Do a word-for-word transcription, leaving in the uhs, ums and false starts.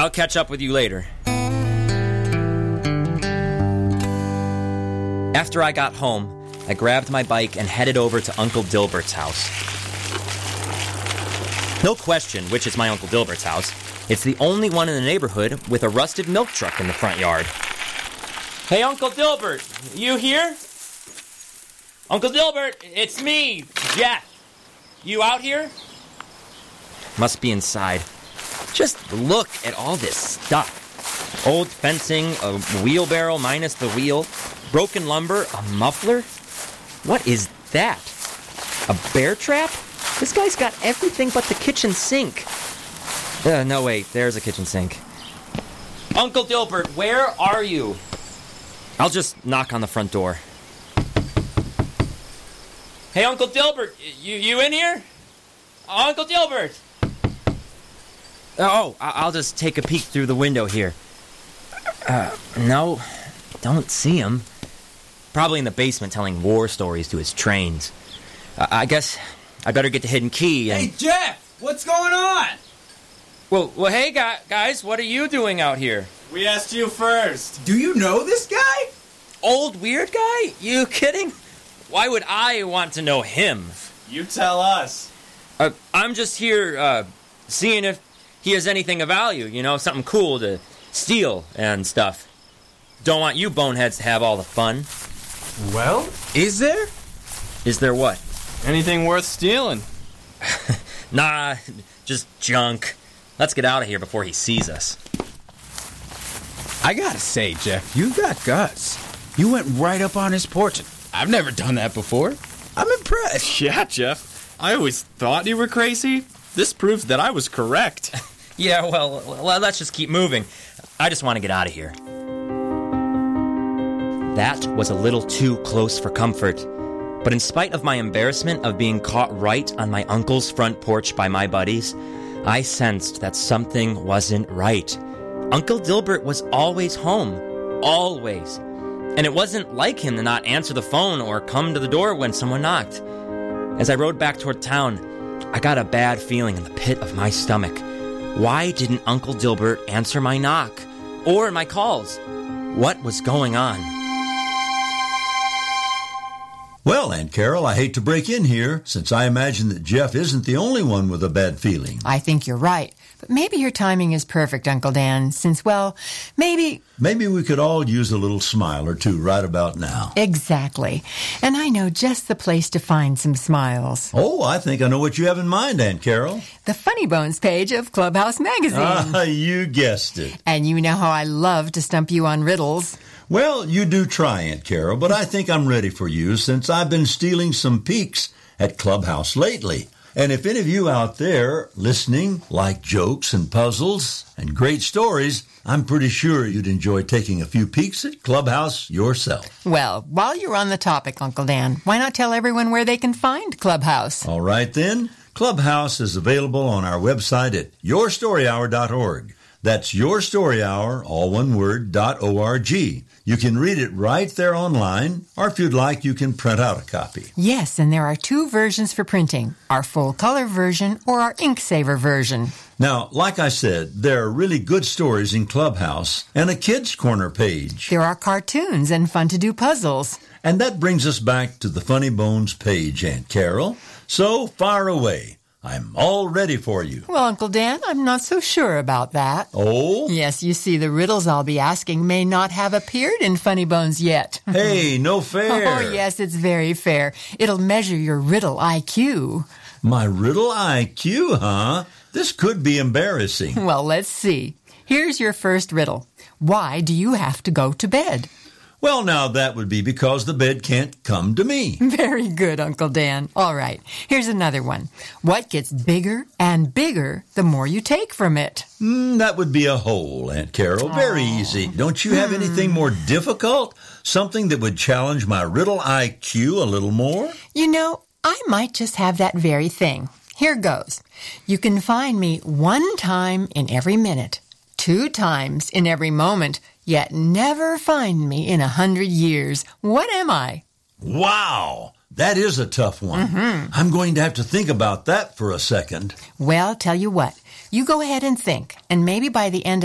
I'll catch up with you later. After I got home, I grabbed my bike and headed over to Uncle Dilbert's house. No question which is my Uncle Dilbert's house. It's the only one in the neighborhood with a rusted milk truck in the front yard. Hey, Uncle Dilbert, you here? Uncle Dilbert, it's me, Jeff. You out here? Must be inside. Just look at all this stuff. Old fencing, a wheelbarrow minus the wheel, broken lumber, a muffler. What is that? A bear trap? This guy's got everything but the kitchen sink. Uh, no, wait, there's a kitchen sink. Uncle Dilbert, where are you? I'll just knock on the front door. Hey, Uncle Dilbert, you, you in here? Uncle Dilbert! Oh, I'll just take a peek through the window here. Uh, no, don't see him. Probably in the basement telling war stories to his trains. Uh, I guess I better get the hidden key and... Hey, Jeff! What's going on? Well, well, hey, guys, what are you doing out here? We asked you first. Do you know this guy? Old weird guy? You kidding? Why would I want to know him? You tell us. Uh, I'm just here, uh, seeing if he has anything of value, you know, something cool to steal and stuff. Don't want you boneheads to have all the fun. Well, is there? Is there what? Anything worth stealing? Nah, just junk. Let's get out of here before he sees us. I gotta say, Jeff, you got guts. You went right up on his porch. I've never done that before. I'm impressed. Yeah, Jeff. I always thought you were crazy. This proves that I was correct. Yeah, well, well, let's just keep moving. I just want to get out of here. That was a little too close for comfort. But in spite of my embarrassment of being caught right on my uncle's front porch by my buddies, I sensed that something wasn't right. Uncle Dilbert was always home. Always. And it wasn't like him to not answer the phone or come to the door when someone knocked. As I rode back toward town, I got a bad feeling in the pit of my stomach. Why didn't Uncle Dilbert answer my knock? Or my calls? What was going on? Well, Aunt Carol, I hate to break in here, since I imagine that Jeff isn't the only one with a bad feeling. I think you're right. But maybe your timing is perfect, Uncle Dan, since, well, maybe... Maybe we could all use a little smile or two right about now. Exactly. And I know just the place to find some smiles. Oh, I think I know what you have in mind, Aunt Carol. The Funny Bones page of Clubhouse Magazine. Ah, you guessed it. And you know how I love to stump you on riddles. Well, you do try, Aunt Carol, but I think I'm ready for you since I've been stealing some peeks at Clubhouse lately. And if any of you out there listening like jokes and puzzles and great stories, I'm pretty sure you'd enjoy taking a few peeks at Clubhouse yourself. Well, while you're on the topic, Uncle Dan, why not tell everyone where they can find Clubhouse? All right, then. Clubhouse is available on our website at your story hour dot org. That's Your Story Hour, all one word, dot O R G. You can read it right there online, or if you'd like, you can print out a copy. Yes, and there are two versions for printing, our full-color version or our ink-saver version. Now, like I said, there are really good stories in Clubhouse and a Kids Corner page. There are cartoons and fun-to-do puzzles. And that brings us back to the Funny Bones page, Aunt Carol. So, fire away. I'm all ready for you. Well, Uncle Dan, I'm not so sure about that. Oh? Yes, you see, the riddles I'll be asking may not have appeared in Funny Bones yet. Hey, no fair. Oh, yes, it's very fair. It'll measure your riddle I Q. My riddle I Q, huh? This could be embarrassing. Well, let's see. Here's your first riddle. Why do you have to go to bed? Well, now, that would be because the bed can't come to me. Very good, Uncle Dan. All right, here's another one. What gets bigger and bigger the more you take from it? Mm, that would be a hole, Aunt Carol. Very Aww. easy. Don't you have hmm. anything more difficult? Something that would challenge my riddle I Q a little more? You know, I might just have that very thing. Here goes. You can find me one time in every minute, two times in every moment, yet never find me in a hundred years. What am I? Wow! That is a tough one. Mm-hmm. I'm going to have to think about that for a second. Well, tell you what. You go ahead and think, and maybe by the end of